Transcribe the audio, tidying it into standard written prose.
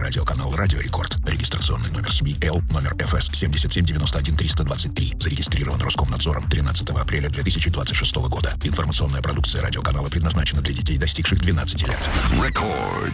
Радиоканал «Радио Рекорд». Регистрационный номер СМИ Л, номер ФС 7791-323. Зарегистрирован Роскомнадзором 13 апреля 2026 года. Информационная продукция радиоканала предназначена для детей, достигших 12 лет. Рекорд.